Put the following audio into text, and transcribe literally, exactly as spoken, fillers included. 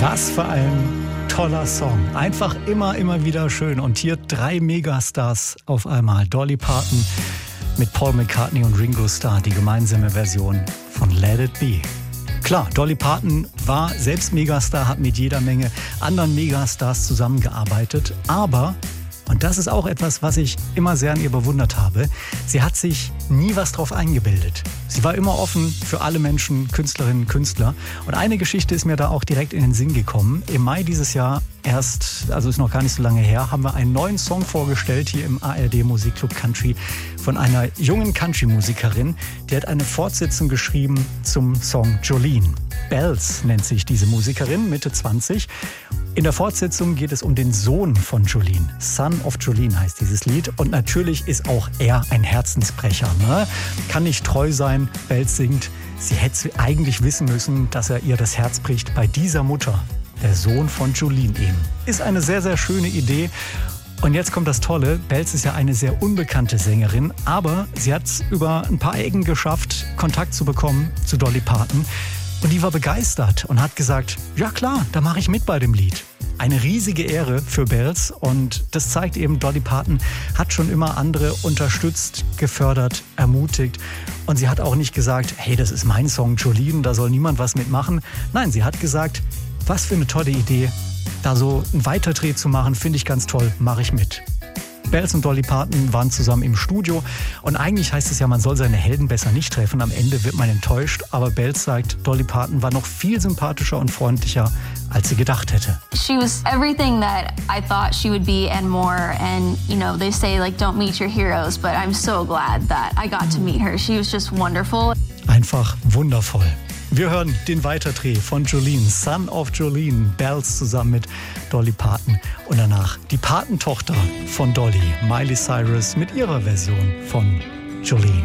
Was für ein toller Song. Einfach immer, immer wieder schön. Und hier drei Megastars auf einmal. Dolly Parton mit Paul McCartney und Ringo Starr, die gemeinsame Version von Let It Be. Klar, Dolly Parton war selbst Megastar, hat mit jeder Menge anderen Megastars zusammengearbeitet. Aber, und das ist auch etwas, was ich immer sehr an ihr bewundert habe, sie hat sich nie was drauf eingebildet. Sie war immer offen für alle Menschen, Künstlerinnen, Künstler. Und eine Geschichte ist mir da auch direkt in den Sinn gekommen. Im Mai dieses Jahr erst, also ist noch gar nicht so lange her, haben wir einen neuen Song vorgestellt hier im A R D Musikclub Country von einer jungen Country-Musikerin. Die hat eine Fortsetzung geschrieben zum Song Jolene. Bells nennt sich diese Musikerin, Mitte zwanzig. In der Fortsetzung geht es um den Sohn von Jolene. Son of Jolene heißt dieses Lied. Und natürlich ist auch er ein Herzensbrecher. Ne? Kann nicht treu sein, Bells singt. Sie hätte eigentlich wissen müssen, dass er ihr das Herz bricht bei dieser Mutter. Der Sohn von Jolene eben. Ist eine sehr, sehr schöne Idee. Und jetzt kommt das Tolle. Bells ist ja eine sehr unbekannte Sängerin. Aber sie hat es über ein paar Ecken geschafft, Kontakt zu bekommen zu Dolly Parton. Und die war begeistert und hat gesagt, ja klar, da mache ich mit bei dem Lied. Eine riesige Ehre für Bells und das zeigt eben, Dolly Parton hat schon immer andere unterstützt, gefördert, ermutigt. Und sie hat auch nicht gesagt, hey, das ist mein Song Jolene, da soll niemand was mitmachen. Nein, sie hat gesagt, was für eine tolle Idee, da so einen Weiterdreh zu machen, finde ich ganz toll, mache ich mit. Bells und Dolly Parton waren zusammen im Studio und eigentlich heißt es ja, man soll seine Helden besser nicht treffen. Am Ende wird man enttäuscht, aber Bells sagt, Dolly Parton war noch viel sympathischer und freundlicher, als sie gedacht hätte. She was everything that I thought she would be and more. And you know, they say like don't meet your heroes, but I'm so glad that I got to meet her. She was just wonderful. Einfach wundervoll. Wir hören den Weiterdreh von Jolene, Son of Jolene, Bells zusammen mit Dolly Parton. Und danach die Patentochter von Dolly, Miley Cyrus, mit ihrer Version von Jolene.